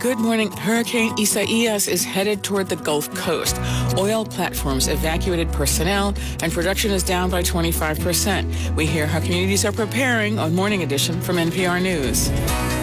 Good morning. Hurricane Isaias is headed toward the Gulf Coast. Oil platforms evacuated personnel, and production is down by 25%. We hear how communities are preparing on Morning Edition from NPR News.